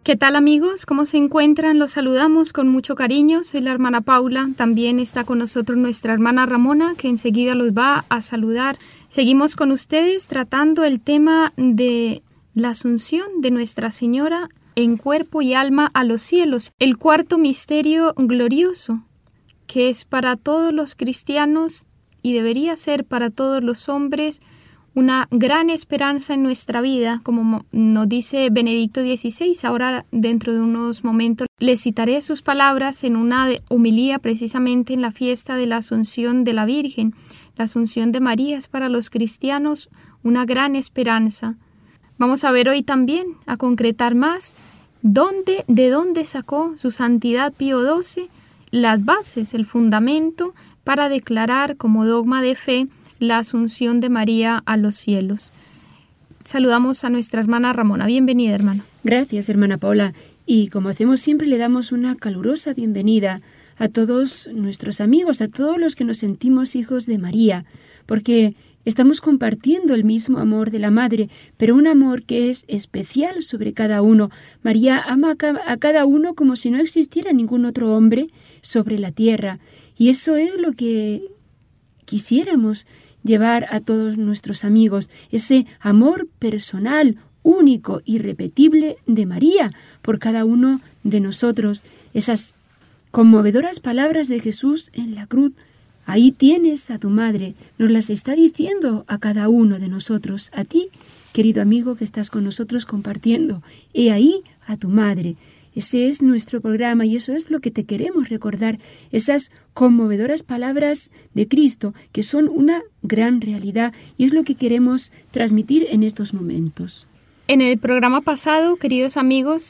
¿Qué tal, amigos? ¿Cómo se encuentran? Los saludamos con mucho cariño. Soy la hermana Paula. También está con nosotros nuestra hermana Ramona, que enseguida los va a saludar. Seguimos con ustedes tratando el tema de la asunción de Nuestra Señora en cuerpo y alma a los cielos. El cuarto misterio glorioso, que es para todos los cristianos y debería ser para todos los hombres una gran esperanza en nuestra vida, como nos dice Benedicto XVI. Ahora, dentro de unos momentos, les citaré sus palabras en una homilía precisamente en la fiesta de la Asunción de la Virgen. La Asunción de María es para los cristianos una gran esperanza. Vamos a ver hoy también, a concretar más, de dónde sacó su Santidad Pío XII las bases, el fundamento para declarar como dogma de fe la Asunción de María a los cielos. Saludamos a nuestra hermana Ramona. Bienvenida, hermana. Gracias, hermana Paula. Y como hacemos siempre, le damos una calurosa bienvenida a todos nuestros amigos, a todos los que nos sentimos hijos de María, porque estamos compartiendo el mismo amor de la Madre, pero un amor que es especial sobre cada uno. María ama a cada uno como si no existiera ningún otro hombre sobre la tierra. Y eso es lo que quisiéramos llevar a todos nuestros amigos, ese amor personal, único, irrepetible de María por cada uno de nosotros, esas conmovedoras palabras de Jesús en la cruz. Ahí tienes a tu madre, nos las está diciendo a cada uno de nosotros, a ti, querido amigo que estás con nosotros compartiendo, he ahí a tu madre. Ese es nuestro programa y eso es lo que te queremos recordar, esas conmovedoras palabras de Cristo que son una gran realidad y es lo que queremos transmitir en estos momentos. En el programa pasado, queridos amigos,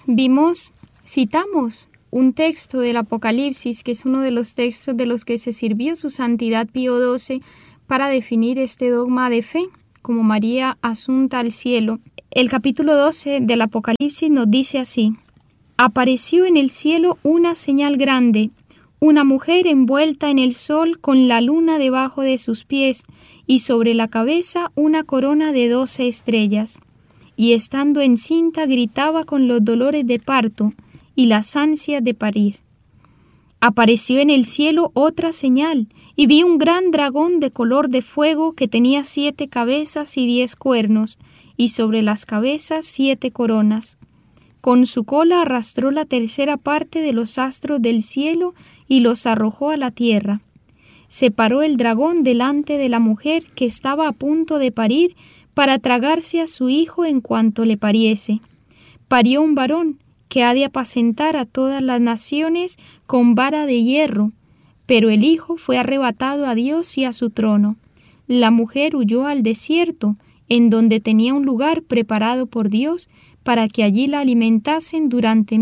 citamos un texto del Apocalipsis, que es uno de los textos de los que se sirvió su Santidad Pío XII para definir este dogma de fe, como María asunta al cielo. El capítulo 12 del Apocalipsis nos dice así: apareció en el cielo una señal grande, una mujer envuelta en el sol con la luna debajo de sus pies y sobre la cabeza una corona de 12 estrellas. Y estando encinta gritaba con los dolores de parto y las ansias de parir. Apareció en el cielo otra señal, y vi un gran dragón de color de fuego que tenía 7 cabezas y 10 cuernos, y sobre las cabezas 7 coronas. Con su cola arrastró la tercera parte de los astros del cielo y los arrojó a la tierra. Separó el dragón delante de la mujer que estaba a punto de parir para tragarse a su hijo en cuanto le pariese. Parió un varón que ha de apacentar a todas las naciones con vara de hierro, pero el hijo fue arrebatado a Dios y a su trono. La mujer huyó al desierto, en donde tenía un lugar preparado por Dios para que allí la alimentasen durante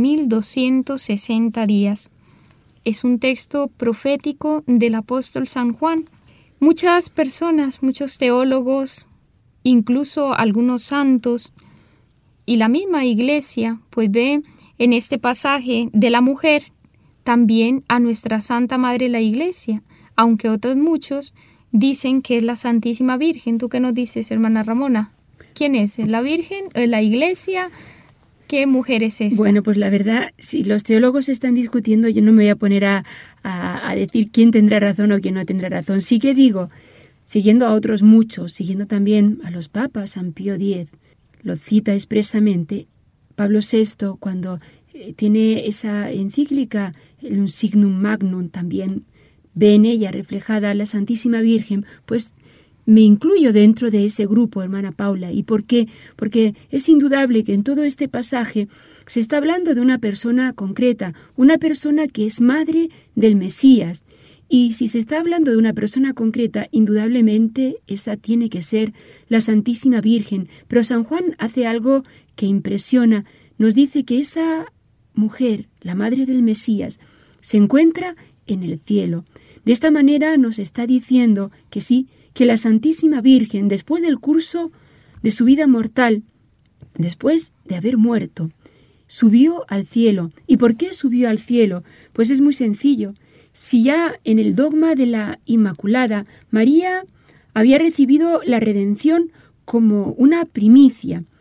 1260 días. Es un texto profético del apóstol San Juan. Muchas personas, muchos teólogos, incluso algunos santos y la misma Iglesia, pues ve en este pasaje de la mujer también a nuestra Santa Madre la Iglesia, aunque otros muchos dicen que es la Santísima Virgen. ¿Tú qué nos dices, hermana Ramona? ¿Quién es? ¿Es la Virgen? ¿Es la Iglesia? ¿Qué mujer es esta? Bueno, pues la verdad, si los teólogos están discutiendo, yo no me voy a poner a decir quién tendrá razón o quién no tendrá razón. Sí que digo, siguiendo a otros muchos, siguiendo también a los papas, San Pío X, lo cita expresamente Pablo VI cuando tiene esa encíclica, un Signum Magnum, también ve en ella reflejada la Santísima Virgen, pues me incluyo dentro de ese grupo, hermana Paula. ¿Y por qué? Porque es indudable que en todo este pasaje se está hablando de una persona concreta, una persona que es madre del Mesías. Y si se está hablando de una persona concreta, indudablemente esa tiene que ser la Santísima Virgen. Pero San Juan hace algo que impresiona. Nos dice que esa mujer, la madre del Mesías, se encuentra en el cielo. De esta manera nos está diciendo que sí, que la Santísima Virgen, después del curso de su vida mortal, después de haber muerto, subió al cielo. ¿Y por qué subió al cielo? Pues es muy sencillo. Si ya en el dogma de la Inmaculada, María había recibido la redención como una primicia,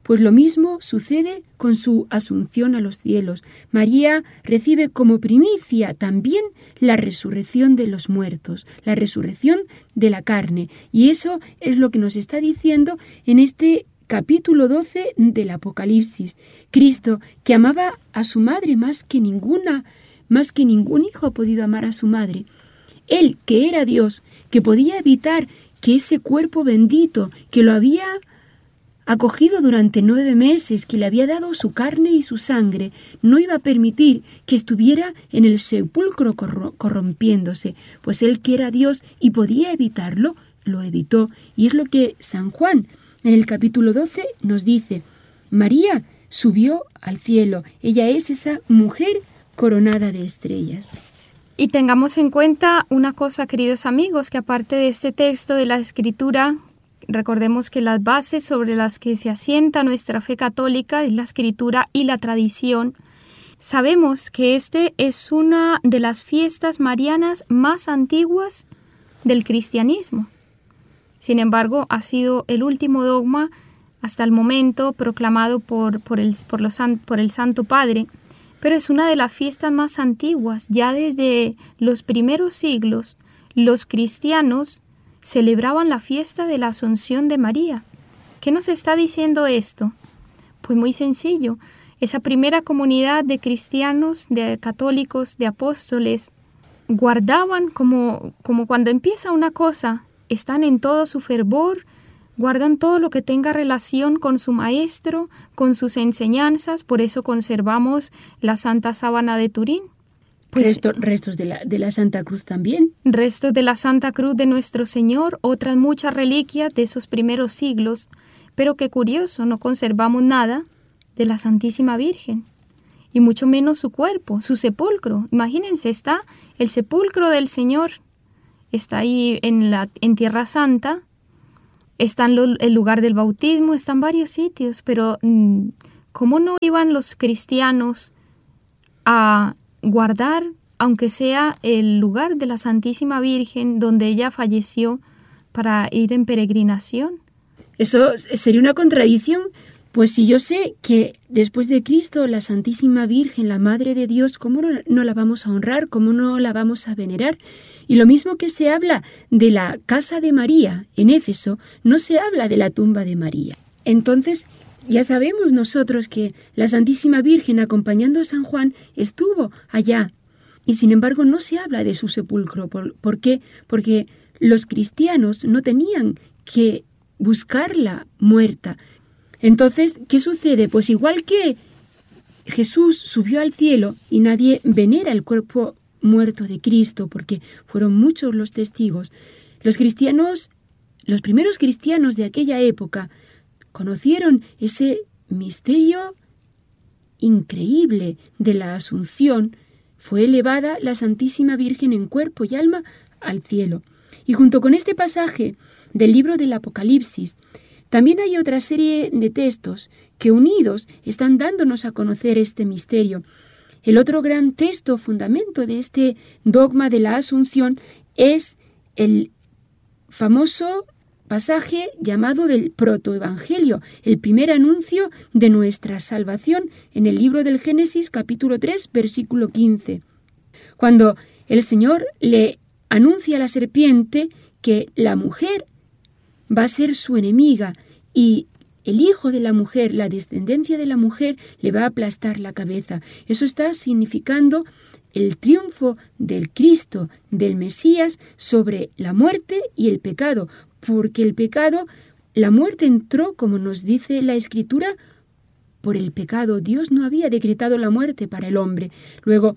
Pues lo mismo sucede con su asunción a los cielos. María recibe como primicia también la resurrección de los muertos, la resurrección de la carne. Y eso es lo que nos está diciendo en este capítulo 12 del Apocalipsis. Cristo, que amaba a su madre más que ningún hijo ha podido amar a su madre. Él, que era Dios, que podía evitar que ese cuerpo bendito, que lo había acogido durante 9 meses, que le había dado su carne y su sangre, no iba a permitir que estuviera en el sepulcro corrompiéndose, pues él, que era Dios y podía evitarlo, lo evitó. Y es lo que San Juan en el capítulo 12 nos dice: María subió al cielo, ella es esa mujer coronada de estrellas. Y tengamos en cuenta una cosa, queridos amigos, que aparte de este texto de la Escritura, recordemos que las bases sobre las que se asienta nuestra fe católica es la Escritura y la tradición. Sabemos que este es una de las fiestas marianas más antiguas del cristianismo. Sin embargo, ha sido el último dogma hasta el momento proclamado por el Santo Padre, pero es una de las fiestas más antiguas. Ya desde los primeros siglos, los cristianos celebraban la fiesta de la Asunción de María. ¿Qué nos está diciendo esto? Pues muy sencillo. Esa primera comunidad de cristianos, de católicos, de apóstoles, guardaban como cuando empieza una cosa, están en todo su fervor, guardan todo lo que tenga relación con su maestro, con sus enseñanzas. Por eso conservamos la Santa Sábana de Turín. Pues, restos de la Santa Cruz también. Restos de la Santa Cruz de nuestro Señor, otras muchas reliquias de esos primeros siglos. Pero qué curioso, no conservamos nada de la Santísima Virgen, y mucho menos su cuerpo, su sepulcro. Imagínense, está el sepulcro del Señor, está ahí en Tierra Santa, está el lugar del bautismo, están varios sitios, pero ¿cómo no iban los cristianos a guardar, aunque sea el lugar de la Santísima Virgen donde ella falleció, para ir en peregrinación? Eso sería una contradicción, pues si yo sé que después de Cristo la Santísima Virgen, la Madre de Dios, ¿cómo no la vamos a honrar? ¿Cómo no la vamos a venerar? Y lo mismo que se habla de la casa de María en Éfeso, no se habla de la tumba de María. Entonces, ya sabemos nosotros que la Santísima Virgen, acompañando a San Juan, estuvo allá. Y sin embargo no se habla de su sepulcro. ¿Por qué? Porque los cristianos no tenían que buscarla muerta. Entonces, ¿qué sucede? Pues igual que Jesús subió al cielo y nadie venera el cuerpo muerto de Cristo, porque fueron muchos los testigos, los primeros cristianos de aquella época conocieron ese misterio increíble de la Asunción. Fue elevada la Santísima Virgen en cuerpo y alma al cielo. Y junto con este pasaje del libro del Apocalipsis, también hay otra serie de textos que unidos están dándonos a conocer este misterio. El otro gran texto, fundamento de este dogma de la Asunción, es el famoso pasaje llamado del protoevangelio, el primer anuncio de nuestra salvación en el libro del Génesis, capítulo 3, versículo 15. Cuando el Señor le anuncia a la serpiente que la mujer va a ser su enemiga y el hijo de la mujer, la descendencia de la mujer, le va a aplastar la cabeza. Eso está significando el triunfo del Cristo, del Mesías, sobre la muerte y el pecado, porque el pecado, la muerte entró, como nos dice la Escritura, por el pecado. Dios no había decretado la muerte para el hombre. Luego,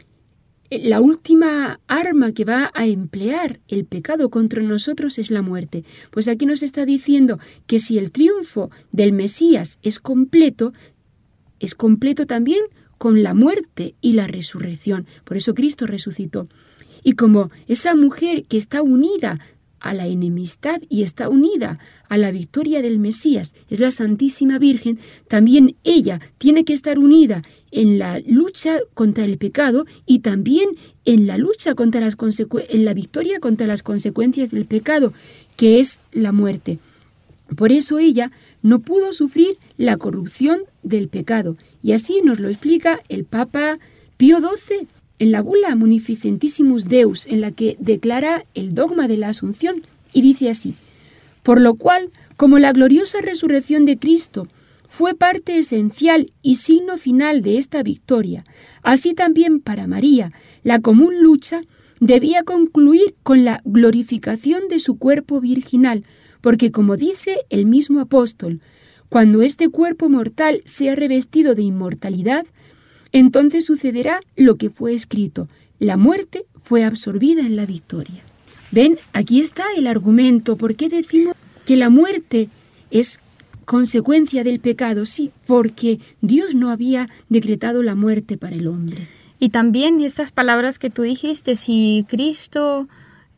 la última arma que va a emplear el pecado contra nosotros es la muerte. Pues aquí nos está diciendo que si el triunfo del Mesías es completo también con la muerte y la resurrección. Por eso Cristo resucitó. Y como esa mujer que está unida a la enemistad y está unida a la victoria del Mesías es la Santísima Virgen, también ella tiene que estar unida en la lucha contra el pecado y también en la lucha en la victoria contra las consecuencias del pecado, que es la muerte. Por eso ella no pudo sufrir la corrupción del pecado. Y así nos lo explica el Papa Pío XII en la bula Munificentissimus Deus, en la que declara el dogma de la Asunción, y dice así: por lo cual, como la gloriosa resurrección de Cristo fue parte esencial y signo final de esta victoria, así también para María la común lucha debía concluir con la glorificación de su cuerpo virginal, porque como dice el mismo apóstol, cuando este cuerpo mortal sea revestido de inmortalidad, entonces sucederá lo que fue escrito: la muerte fue absorbida en la victoria. ¿Ven? Aquí está el argumento. ¿Por qué decimos que la muerte es consecuencia del pecado? Sí, porque Dios no había decretado la muerte para el hombre. Y también estas palabras que tú dijiste, si Cristo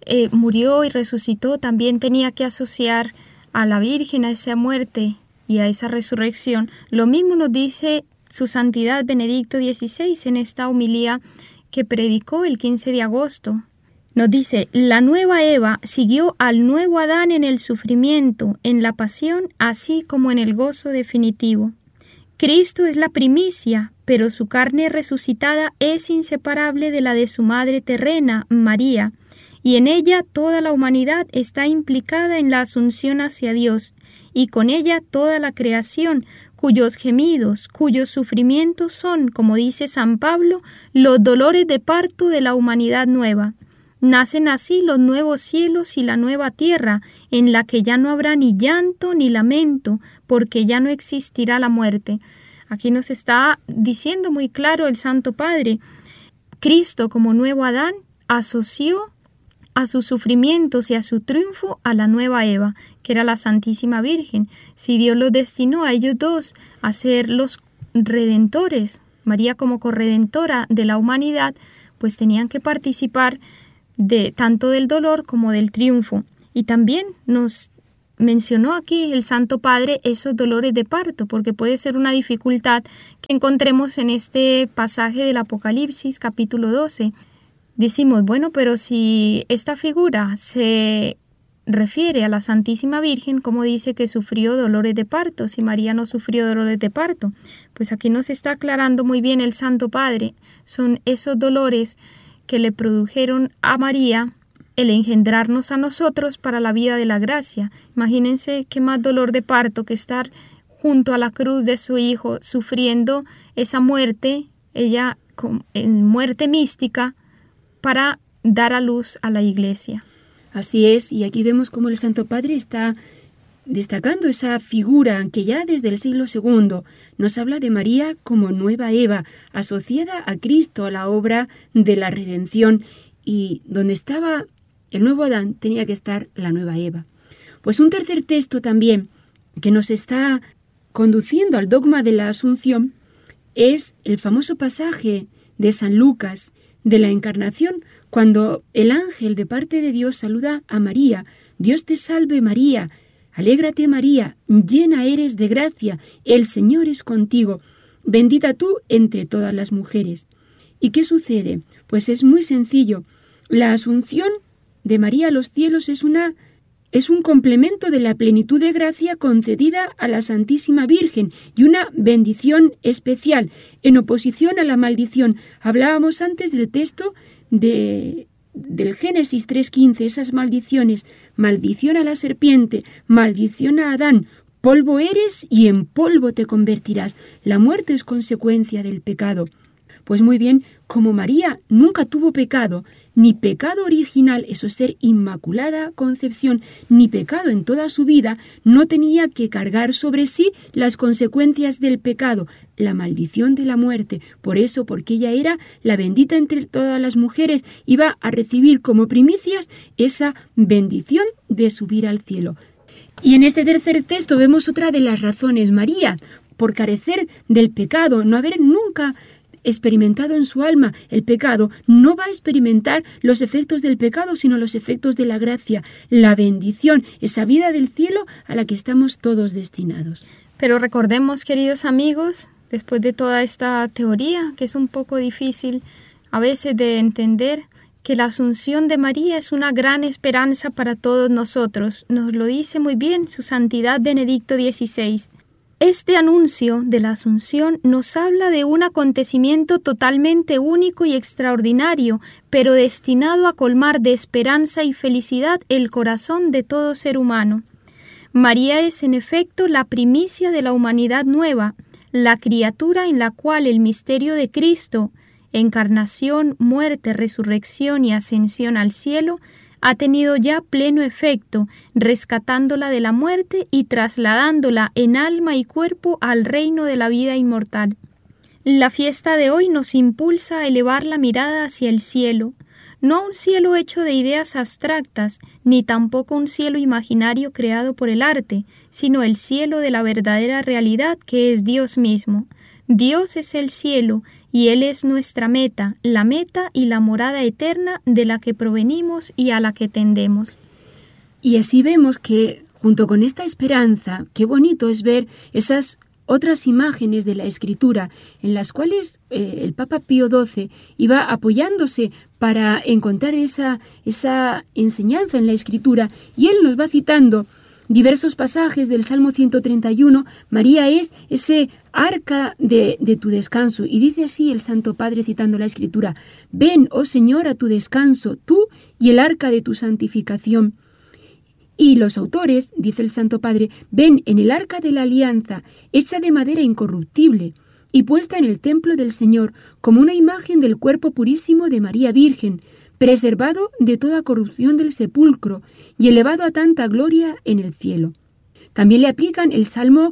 murió y resucitó, también tenía que asociar a la Virgen a esa muerte y a esa resurrección. Lo mismo nos dice su Santidad Benedicto XVI en esta homilía que predicó el 15 de agosto. Nos dice: la nueva Eva siguió al nuevo Adán en el sufrimiento, en la pasión, así como en el gozo definitivo. Cristo es la primicia, pero su carne resucitada es inseparable de la de su madre terrena, María, y en ella toda la humanidad está implicada en la asunción hacia Dios, y con ella toda la creación, cuyos gemidos, cuyos sufrimientos son, como dice San Pablo, los dolores de parto de la humanidad nueva. Nacen así los nuevos cielos y la nueva tierra, en la que ya no habrá ni llanto ni lamento, porque ya no existirá la muerte. Aquí nos está diciendo muy claro el Santo Padre: Cristo como nuevo Adán asoció a sus sufrimientos y a su triunfo a la nueva Eva, que era la Santísima Virgen. Si Dios los destinó a ellos dos a ser los redentores, María como corredentora de la humanidad, pues tenían que participar de tanto del dolor como del triunfo. Y también nos mencionó aquí el Santo Padre esos dolores de parto, porque puede ser una dificultad que encontremos en este pasaje del Apocalipsis, capítulo 12. Decimos, bueno, pero si esta figura se refiere a la Santísima Virgen, ¿cómo dice que sufrió dolores de parto si María no sufrió dolores de parto? Pues aquí nos está aclarando muy bien el Santo Padre. Son esos dolores que le produjeron a María el engendrarnos a nosotros para la vida de la gracia. Imagínense qué más dolor de parto que estar junto a la cruz de su Hijo, sufriendo esa muerte, ella en muerte mística, para dar a luz a la Iglesia. Así es, y aquí vemos cómo el Santo Padre está destacando esa figura que ya desde el siglo II nos habla de María como nueva Eva, asociada a Cristo, a la obra de la redención, y donde estaba el nuevo Adán tenía que estar la nueva Eva. Pues un tercer texto también que nos está conduciendo al dogma de la Asunción es el famoso pasaje de San Lucas de la Encarnación, cuando el ángel de parte de Dios saluda a María: Dios te salve María, alégrate María, llena eres de gracia, el Señor es contigo, bendita tú entre todas las mujeres. ¿Y qué sucede? Pues es muy sencillo. La asunción de María a los cielos es un complemento de la plenitud de gracia concedida a la Santísima Virgen y una bendición especial, en oposición a la maldición. Hablábamos antes del texto del Génesis 3:15, esas maldiciones: maldición a la serpiente, maldición a Adán, polvo eres y en polvo te convertirás. La muerte es consecuencia del pecado. Pues muy bien, como María nunca tuvo pecado, ni pecado original, eso es ser inmaculada concepción, ni pecado en toda su vida, no tenía que cargar sobre sí las consecuencias del pecado, la maldición de la muerte. Por eso, porque ella era la bendita entre todas las mujeres, iba a recibir como primicias esa bendición de subir al cielo. Y en este tercer texto vemos otra de las razones. María, por carecer del pecado, no haber nunca experimentado en su alma el pecado, no va a experimentar los efectos del pecado, sino los efectos de la gracia, la bendición, esa vida del cielo a la que estamos todos destinados. Pero recordemos, queridos amigos, después de toda esta teoría, que es un poco difícil a veces de entender, que la Asunción de María es una gran esperanza para todos nosotros. Nos lo dice muy bien su Santidad Benedicto XVI. Este anuncio de la Asunción nos habla de un acontecimiento totalmente único y extraordinario, pero destinado a colmar de esperanza y felicidad el corazón de todo ser humano. María es, en efecto, la primicia de la humanidad nueva, la criatura en la cual el misterio de Cristo, encarnación, muerte, resurrección y ascensión al cielo, ha tenido ya pleno efecto, rescatándola de la muerte y trasladándola en alma y cuerpo al reino de la vida inmortal. La fiesta de hoy nos impulsa a elevar la mirada hacia el cielo, no a un cielo hecho de ideas abstractas, ni tampoco un cielo imaginario creado por el arte, sino el cielo de la verdadera realidad que es Dios mismo. Dios es el cielo, y Él es nuestra meta, la meta y la morada eterna de la que provenimos y a la que tendemos. Y así vemos que, junto con esta esperanza, qué bonito es ver esas otras imágenes de la Escritura en las cuales el Papa Pío XII iba apoyándose para encontrar esa enseñanza en la Escritura, y él nos va citando diversos pasajes del Salmo 131. María es ese arca de tu descanso, y dice así el Santo Padre citando la Escritura: «Ven, oh Señor, a tu descanso, tú y el arca de tu santificación». Y los autores, dice el Santo Padre, ven en el arca de la alianza, hecha de madera incorruptible y puesta en el templo del Señor como una imagen del cuerpo purísimo de María Virgen, preservado de toda corrupción del sepulcro y elevado a tanta gloria en el cielo. También le aplican el Salmo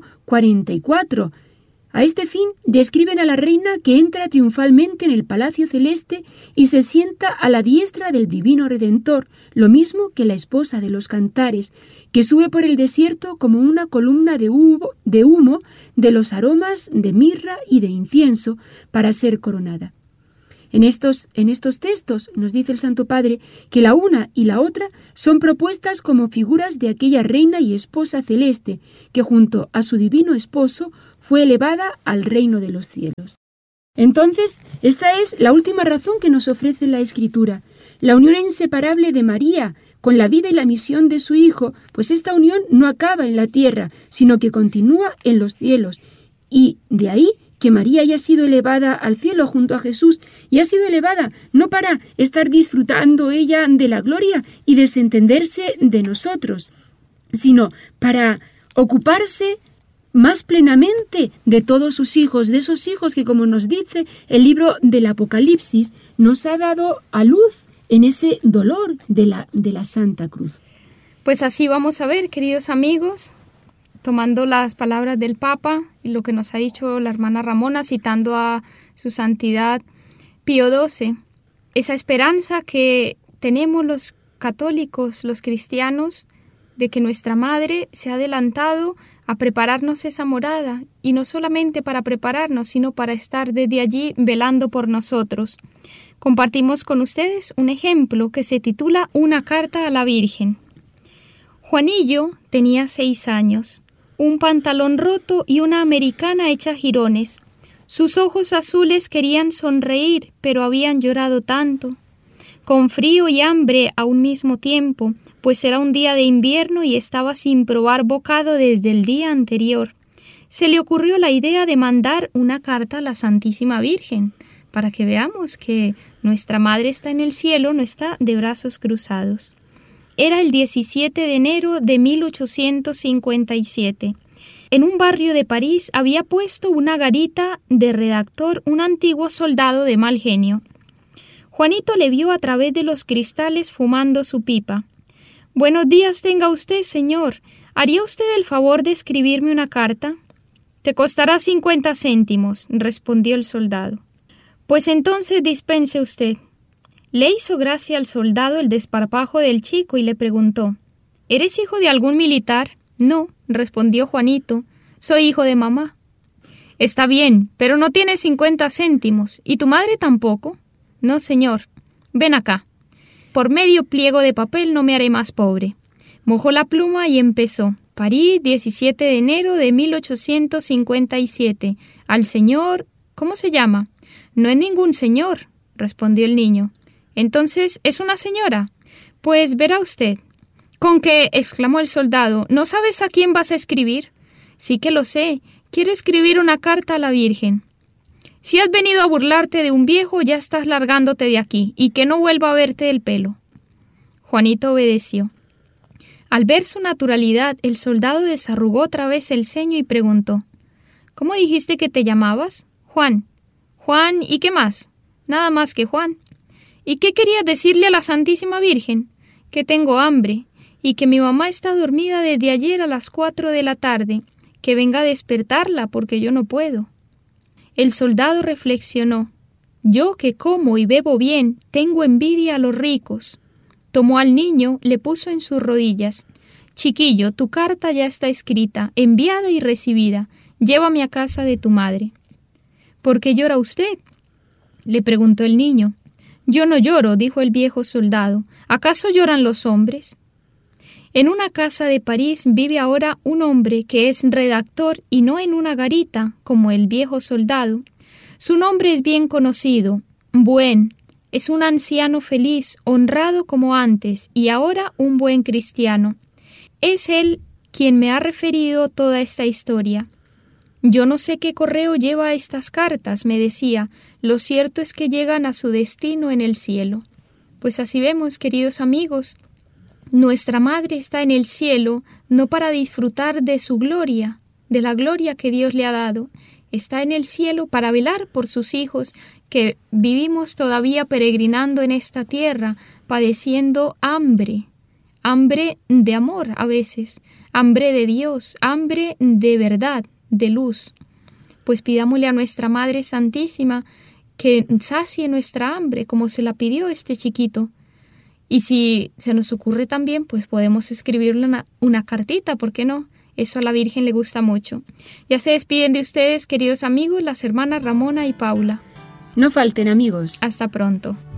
44. A este fin describen a la reina que entra triunfalmente en el palacio celeste y se sienta a la diestra del divino Redentor, lo mismo que la esposa de los cantares, que sube por el desierto como una columna de humo de los aromas de mirra y de incienso para ser coronada. En estos textos nos dice el Santo Padre que la una y la otra son propuestas como figuras de aquella reina y esposa celeste que junto a su divino esposo fue elevada al reino de los cielos. Entonces, esta es la última razón que nos ofrece la Escritura, la unión inseparable de María con la vida y la misión de su Hijo, pues esta unión no acaba en la tierra, sino que continúa en los cielos, y de ahí que María haya sido elevada al cielo junto a Jesús, y ha sido elevada no para estar disfrutando ella de la gloria y desentenderse de nosotros, sino para ocuparse más plenamente de todos sus hijos, de esos hijos que, como nos dice el libro del Apocalipsis, nos ha dado a luz en ese dolor de la Santa Cruz. Pues así vamos a ver, queridos amigos, tomando las palabras del Papa y lo que nos ha dicho la hermana Ramona, citando a su Santidad Pío XII, esa esperanza que tenemos los católicos, los cristianos, de que nuestra Madre se ha adelantado a prepararnos esa morada, y no solamente para prepararnos, sino para estar desde allí velando por nosotros. Compartimos con ustedes un ejemplo que se titula Una carta a la Virgen. Juanillo tenía 6 años, un pantalón roto y una americana hecha jirones. Sus ojos azules querían sonreír, pero habían llorado tanto. Con frío y hambre a un mismo tiempo, pues era un día de invierno y estaba sin probar bocado desde el día anterior. Se le ocurrió la idea de mandar una carta a la Santísima Virgen, para que veamos que nuestra Madre está en el cielo, no está de brazos cruzados. Era el 17 de enero de 1857. En un barrio de París había puesto una garita de redactor un antiguo soldado de mal genio. Juanito le vio a través de los cristales fumando su pipa. «Buenos días tenga usted, señor. ¿Haría usted el favor de escribirme una carta?» «Te costará 50 céntimos», respondió el soldado. «Pues entonces dispense usted». Le hizo gracia al soldado el desparpajo del chico y le preguntó: «¿Eres hijo de algún militar?» «No», respondió Juanito, «soy hijo de mamá». «Está bien, pero no tienes 50 céntimos. ¿Y tu madre tampoco?» «No, señor. Ven acá. Por medio pliego de papel no me haré más pobre». Mojó la pluma y empezó. París, 17 de enero de 1857. Al señor... ¿Cómo se llama? «No es ningún señor», respondió el niño. Entonces, ¿es una señora? Pues verá usted. ¿Con qué?, exclamó el soldado. ¿No sabes a quién vas a escribir? Sí que lo sé. Quiero escribir una carta a la Virgen. Si has venido a burlarte de un viejo, ya estás largándote de aquí, y que no vuelva a verte el pelo. Juanito obedeció. Al ver su naturalidad, el soldado desarrugó otra vez el ceño y preguntó: ¿Cómo dijiste que te llamabas? Juan. Juan, ¿y qué más? Nada más que Juan. ¿Y qué querías decirle a la Santísima Virgen? Que tengo hambre, y que mi mamá está dormida desde ayer a las 4 de la tarde, que venga a despertarla porque yo no puedo. El soldado reflexionó. Yo que como y bebo bien, tengo envidia a los ricos. Tomó al niño, le puso en sus rodillas. Chiquillo, tu carta ya está escrita, enviada y recibida. Llévame a casa de tu madre. ¿Por qué llora usted?, le preguntó el niño. Yo no lloro, dijo el viejo soldado. ¿Acaso lloran los hombres? En una casa de París vive ahora un hombre que es redactor y no en una garita, como el viejo soldado. Su nombre es bien conocido, Buen. Es un anciano feliz, honrado como antes, y ahora un buen cristiano. Es él quien me ha referido toda esta historia. Yo no sé qué correo lleva estas cartas, me decía. Lo cierto es que llegan a su destino en el cielo. Pues así vemos, queridos amigos, nuestra Madre está en el cielo no para disfrutar de su gloria, de la gloria que Dios le ha dado. Está en el cielo para velar por sus hijos que vivimos todavía peregrinando en esta tierra, padeciendo hambre de amor a veces, hambre de Dios, hambre de verdad, de luz. Pues pidámosle a nuestra Madre Santísima que sacie nuestra hambre, como se la pidió este chiquito. Y si se nos ocurre también, pues podemos escribirle una cartita, ¿por qué no? Eso a la Virgen le gusta mucho. Ya se despiden de ustedes, queridos amigos, las hermanas Ramona y Paula. No falten, amigos. Hasta pronto.